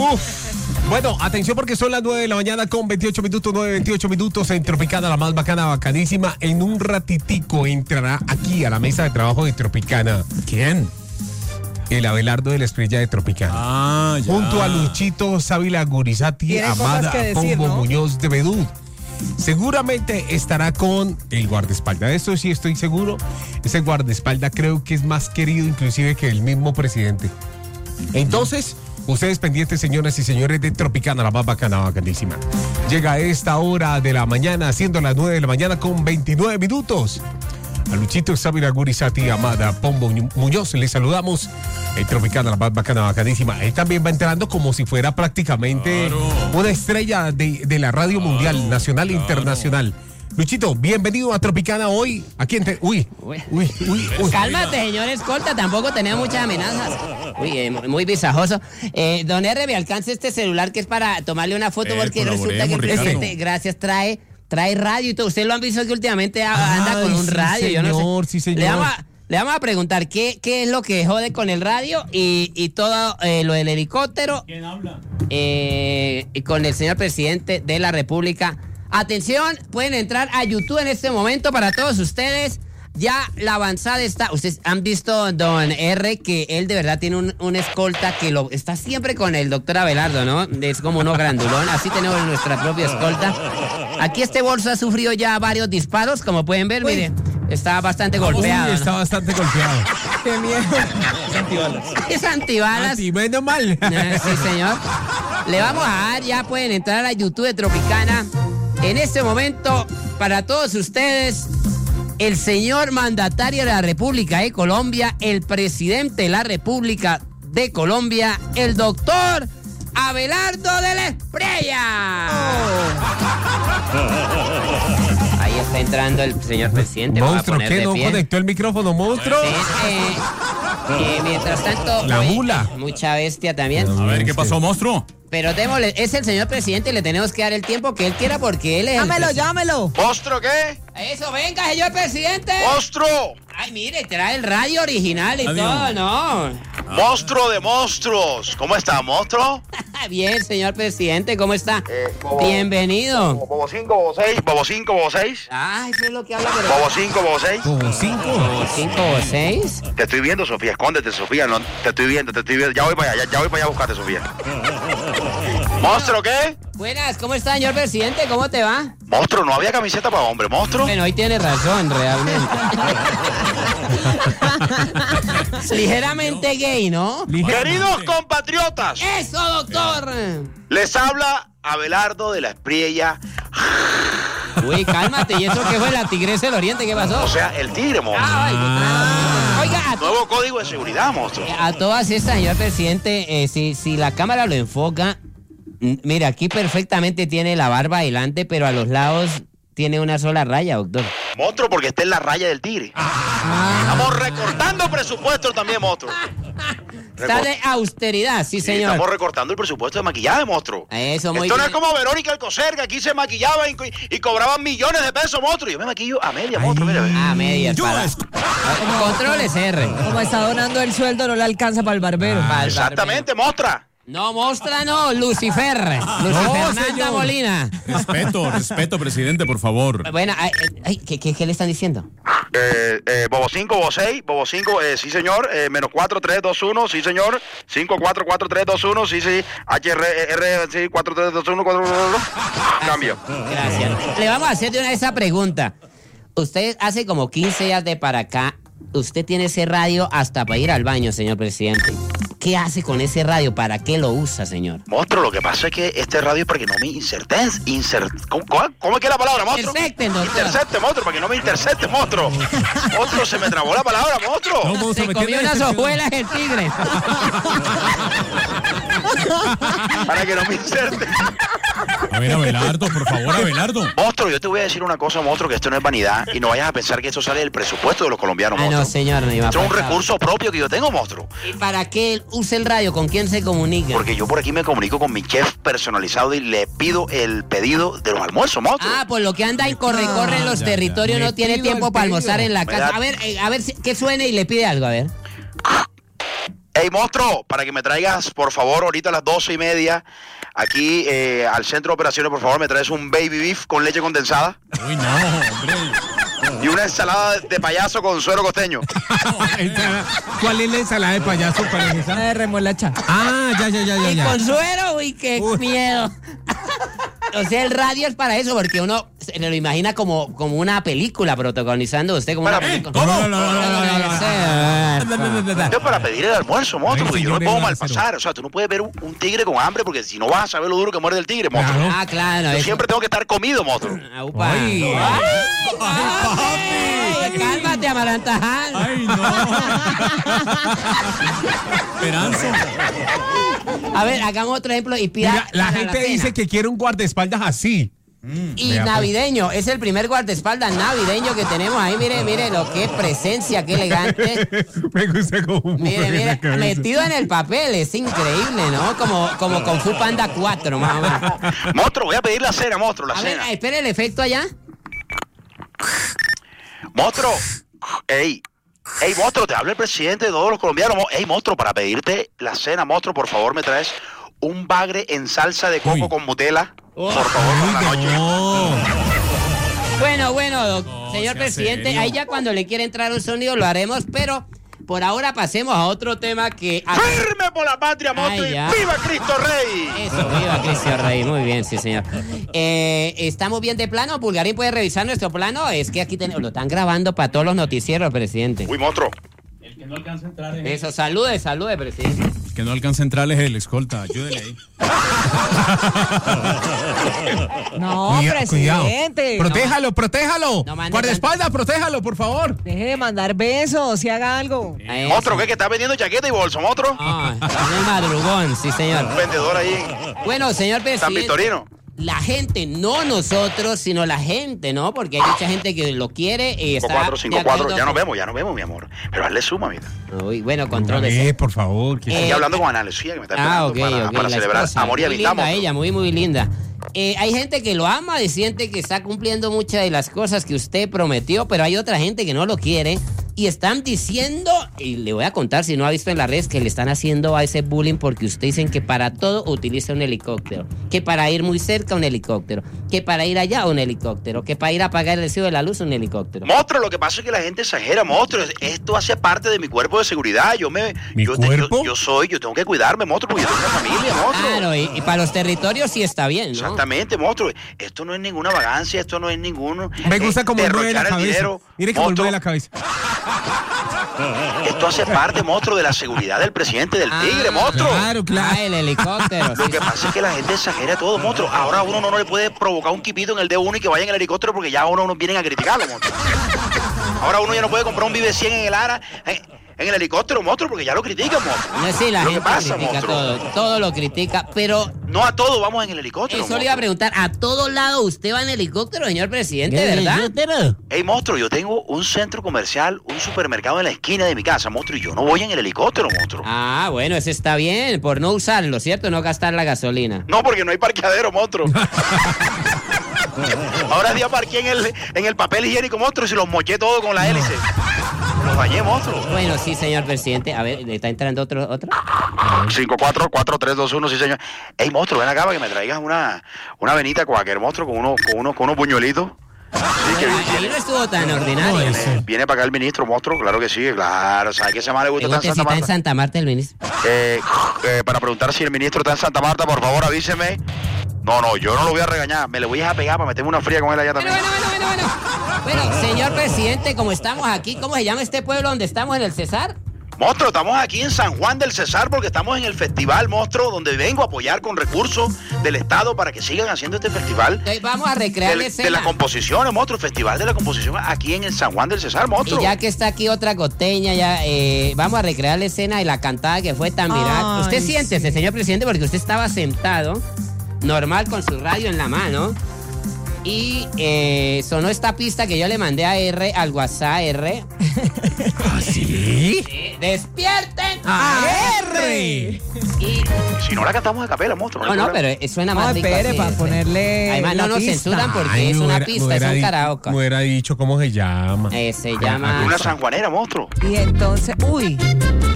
Bueno, atención porque son las 9 de la mañana con 28 minutos, 9:28 minutos en Tropicana, la más bacana, bacanísima. En un ratitico entrará aquí a la mesa de trabajo de Tropicana. ¿Quién? El Abelardo de la Estrella de Tropicana. Ah, ya. Junto a Luchito Sávila Gurizati, Amada, decir, Pombo ¿no? Muñoz de Bedú. Seguramente estará con el guardaespaldas. De eso sí estoy seguro. Ese guardaespaldas creo que es más querido inclusive que el mismo presidente. Entonces, ustedes pendientes, señoras y señores de Tropicana, la más bacana, bacanísima. Llega a esta hora de la mañana, siendo las 9 de la mañana con 29 minutos. A Luchito Sávila Gurizati, Amada, Pombo Muñoz, les saludamos. El Tropicana, la más bacana, bacanísima. Él también va entrando como si fuera prácticamente una estrella de la radio mundial, nacional e internacional. Luchito, bienvenido a Tropicana hoy. ¿A quién te...? Uy. Cálmate, señor escolta, tampoco tenía muchas amenazas. Uy, muy visajoso. Don R, me alcanza este celular que es para tomarle una foto porque resulta que el presidente, gracias, trae radio y todo. Ustedes lo han visto que últimamente anda con un radio. Sí, yo no señor, sé. sí, señor. Le vamos a preguntar qué es lo que jode con el radio y todo lo del helicóptero. ¿Quién habla? Con el señor presidente de la República. Atención, pueden entrar a YouTube en este momento para todos ustedes. Ya la avanzada está. Ustedes han visto, don R, que él de verdad tiene un escolta que lo está siempre con el doctor Abelardo, ¿no? Es como uno grandulón. Así tenemos nuestra propia escolta. Aquí este bolso ha sufrido ya varios disparos, como pueden ver, mire. Está bastante golpeado. Está bastante golpeado. Qué miedo. Es antibalas. Es antibalas. Menos mal. Sí, señor. Le vamos a dar, ya pueden entrar a YouTube de Tropicana. En este momento, para todos ustedes, el señor mandatario de la República de Colombia, el presidente de la República de Colombia, el doctor Abelardo de la Estrella. Ahí está entrando el señor presidente. Monstruo, ¿qué? ¿No conectó el micrófono, monstruo? Mientras tanto, La mula. Mucha bestia también. A ver, ¿qué pasó, monstruo? Pero démosle, es el señor presidente y le tenemos que dar el tiempo que él quiera porque él es... Llámelo. ¿Monstruo qué? Eso, venga, señor presidente. ¡Monstruo! Ay, mire, trae el radio original y Adiós. todo, ¿no? ¡Monstruo de monstruos! ¿Cómo está, monstruo? Bien, señor presidente, ¿cómo está? Bienvenido. Bobo 5, Bobo 6, Bobo 5, Bobo 6. Ay, eso es lo que habla, pero... Bobo 5, Bobo 6. Como 5. 5 o 6. Te estoy viendo, Sofía, escóndete, Sofía. No, te estoy viendo. Ya voy para allá, ya voy para allá a buscarte, Sofía. ¿Monstruo qué? Buenas, ¿cómo está, señor presidente? ¿Cómo te va? Monstruo, no había camiseta para hombre, monstruo. Bueno, hoy tiene razón, realmente. Ligeramente gay, ¿no? Queridos compatriotas, ¡Eso, doctor! les habla Abelardo de la Estrella. Uy, cálmate, ¿y eso qué fue? ¿La Tigresa del Oriente? ¿Qué pasó? O sea, el tigre, monstruo. Oiga, Nuevo código de seguridad, monstruo. a todas estas, señor presidente, si la cámara lo enfoca, mira, aquí perfectamente tiene la barba adelante, pero a los lados tiene una sola raya, doctor. Monstruo, porque está en la raya del tigre. Estamos recortando presupuesto también, monstruo. Está de austeridad, sí, Sí, señor. estamos recortando el presupuesto de maquillaje, monstruo. Eso, muy Esto no es bien. como Verónica Alcocer, que aquí se maquillaba y cobraban millones de pesos, monstruo. Yo me maquillo a media, monstruo, mira. Ah, medias. Controles R. Como está donando el sueldo, no le alcanza para el barbero. Exactamente, mostra. No, Mostra, no, Lucifer. Fernanda señor. Molina. Respeto, presidente, por favor. Bueno, ¿qué le están diciendo? Bobo 5, Bobo 6, Bobo 5, sí señor, menos 4, 3, 2, 1, sí señor, 5, 4, 4, 3, 2, 1, sí, HR, sí, 4, 3, 2, 1, 4, 1, 1, cambio. Gracias. Le vamos a hacer de una vez esa pregunta. Usted hace como 15 días de para acá, usted tiene ese radio hasta para ir al baño, señor presidente. ¿Qué hace con ese radio? ¿Para qué lo usa, señor? Monstruo, lo que pasa es que este radio es para que no me intercepten. ¿Cómo es que es la palabra, monstruo? Intercepten, doctor. Intercepte, monstruo, para que no me intercepte, monstruo. Monstruo, se me trabó la palabra, monstruo. Se comió unas hojuelas el tigre. Para que no me inserte. A ver, Abelardo, por favor, Abelardo. Monstruo, yo te voy a decir una cosa, monstruo, que esto no es vanidad y no vayas a pensar que esto sale del presupuesto de los colombianos, Ah, monstruo. no, señor, no iba a Esto es un pasar. recurso propio que yo tengo, monstruo. ¿Y para qué usa el radio? ¿Con quién se comunica? Porque yo por aquí me comunico con mi chef personalizado y le pido el pedido de los almuerzos, monstruo. Ah, por lo que anda y corre en los territorios, no tiene tiempo para almorzar en la casa. A ver, ¿qué suene y le pide algo? A ver. Hey, monstruo, para que me traigas, por favor, ahorita a las 12:30, aquí al centro de operaciones, por favor, me traes un baby beef con leche condensada Uy, no, hombre. y una ensalada de payaso con suero costeño. ¿Cuál es la ensalada de payaso? ¿Cuál es esa? De remolacha. Ah, ya. Y con suero, uy, qué miedo. O sea, el radio es para eso, porque uno se lo imagina como una película protagonizando usted como una película. ¿Cómo? No. Yo para pedir el almuerzo, monstruo, Ay, porque yo no me puedo señor malpasar. O sea, tú no puedes ver un tigre con hambre, porque si no vas a saber lo duro que muerde el tigre, monstruo. Claro. Ah, claro. Yo eso. siempre tengo que estar comido, monstruo. Aupa. Ay. Ay, cálmate, Amarantajal. Ay, no. Esperanza. A ver, hagamos otro ejemplo y pida. Mira, la para gente cena. dice que quiere un guardaespaldas así. Y Vea, pues. navideño, es el primer guardaespaldas navideño que tenemos ahí. Mire lo que presencia, qué elegante. Me gusta como Mire, metido en el papel, es increíble, ¿no? Como Kung Fu Panda 4, más o menos. Monstruo, voy a pedir la cena, monstruo, la A ver, cena. espere el efecto allá. Monstruo, ey, monstruo, te habla el presidente de todos los colombianos. Ey, monstruo, para pedirte la cena, monstruo, por favor, me traes un bagre en salsa de coco Uy. con Nutella. Por favor, para la noche. Bueno, No, señor sea presidente, serio. ahí ya cuando le quiera entrar un sonido lo haremos, pero por ahora pasemos a otro tema que... ¡Firme por la patria, monstruo! Ay, ¡Y ya. ¡viva Cristo Rey! Eso, viva Cristo Rey, muy bien, sí señor. ¿Estamos bien de plano? ¿Pulgarín puede revisar nuestro plano? Es que aquí lo están grabando para todos los noticieros, presidente. Uy, monstruo. El que no alcanza a entrar es... Eso, salude, presidente. El que no alcanza a entrar es el escolta. Ayúdele ahí. No, presidente. Protéjalo. No mande Guardaespaldas, protéjalo, por favor. Deje de mandar besos y haga algo. Eso. Monstruo, ¿qué? ¿Que está vendiendo chaqueta y bolso, monstruo? Ah, en el madrugón, sí señor. Un vendedor ahí Bueno, señor en presidente. San Victorino. La gente, no nosotros, sino la gente, ¿no? Porque hay mucha gente que lo quiere y está... 5454, de ya acuerdo nos vemos, mi amor. Pero hazle suma, mira. con- Uy, bueno, controles. Por favor. Que Estoy hablando con Ana Lucía, que me está esperando para la celebrar esposa. amor y Muy amistad, linda monstruo. ella, muy linda. Hay gente que lo ama y siente que está cumpliendo muchas de las cosas que usted prometió, pero hay otra gente que no lo quiere y están diciendo, y le voy a contar si no ha visto en las redes, que le están haciendo a ese bullying porque usted dicen que para todo utiliza un helicóptero, que para ir muy cerca un helicóptero, que para ir allá un helicóptero, que para ir a apagar el recibo de la luz un helicóptero. Monstruo, lo que pasa es que la gente exagera, monstruo. Esto hace parte de mi cuerpo de seguridad. ¿Mi cuerpo? Yo tengo que cuidarme, monstruo, porque yo tengo una familia, monstruo. Claro, y para los territorios sí está bien, ¿no? Exactamente, monstruo. Esto no es ninguna vagancia, esto no es ningún... Me gusta como mueve la derrochar el cabeza. dinero. Mire cómo Monstruo, mueve la cabeza. Esto hace parte, monstruo, de la seguridad del presidente del tigre, monstruo. Claro. Ah, el helicóptero. Lo sí, que sí. pasa es que la gente exagera todo, monstruo. Ahora a uno no le puede provocar un quipito en el dedo uno y que vaya en el helicóptero porque ya uno vienen a criticarlo, monstruo. Ahora uno ya no puede comprar un Vive 100 en el ARA, en el helicóptero, monstruo, porque ya lo critican, monstruo. No, sí, la Lo que gente pasa, critica monstruo. todo lo critica, pero No a todos vamos en el helicóptero, eso le iba a monstruo. preguntar, ¿a todo lado usted va en helicóptero, señor presidente, verdad? Hey, monstruo, yo tengo un centro comercial, un supermercado en la esquina de mi casa, monstruo, y yo no voy en el helicóptero, monstruo. Ah, bueno, ese está bien, por no usarlo, ¿cierto? No gastar la gasolina. No, porque no hay parqueadero, monstruo. Ahora día parqué en el papel higiénico, monstruo, y se los moché todo con la hélice. Los bañé, monstruo. Bueno, sí, señor presidente. A ver, ¿le está entrando otro? 544321, sí, señor. Ey, monstruo, ven acá para que me traigas una venita cualquier monstruo con unos puñuelitos. Sí, que Ahí no estuvo tan ordinario. viene para acá el ministro, monstruo, claro que sí, claro. ¿Sabes qué se llama le gusta estar Pregunte en si Santa está en Marta? Santa Marta el ministro. Para preguntar si el ministro está en Santa Marta, por favor avíseme. No, yo no lo voy a regañar, me le voy a pegar para meterme una fría con él allá también. Bueno, señor presidente, como estamos aquí, ¿cómo se llama este pueblo donde estamos en el Cesar? Monstruo, estamos aquí en San Juan del Cesar porque estamos en el festival, monstruo, donde vengo a apoyar con recursos del Estado para que sigan haciendo este festival Entonces vamos a recrear la de escena. la composición, monstruo, festival de la composición aquí en el San Juan del Cesar, monstruo. Y ya que está aquí otra costeña, ya vamos a recrear la escena de la cantada que fue tan viral. Ay, Usted siéntese, sí. señor presidente, porque usted estaba sentado, normal, con su radio en la mano. Y sonó esta pista que yo le mandé a R, al WhatsApp R. ¿Ah, sí? ¡Despierten! ¡A R! Y, Si no la cantamos a capela, monstruo. no, hay no, problema. pero suena No, más rico espere, así, para ponerle Además, no la nos pista. censuran porque Ay, es me una hubiera- pista, me es un hubiera karaoke. Me hubiera dicho cómo se llama. Se llama... Una sanjuanera, monstruo. Y entonces, uy,